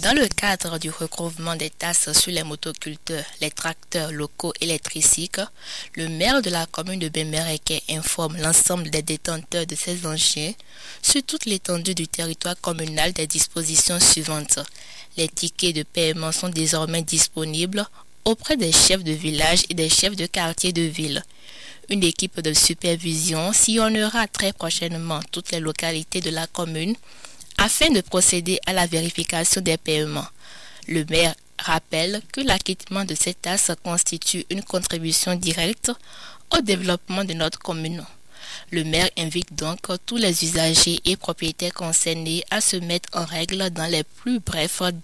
Dans le cadre du recouvrement des taxes sur les motoculteurs, les tracteurs locaux et les tricycles, le maire de la commune de Bembereke informe l'ensemble des détenteurs de ces engins sur toute l'étendue du territoire communal des dispositions suivantes. Les tickets de paiement sont désormais disponibles auprès des chefs de village et des chefs de quartier de ville. Une équipe de supervision sillonnera très prochainement toutes les localités de la commune afin de procéder à la vérification des paiements. Le maire rappelle que l'acquittement de ces taxes constitue une contribution directe au développement de notre commune. Le maire invite donc tous les usagers et propriétaires concernés à se mettre en règle dans les plus brefs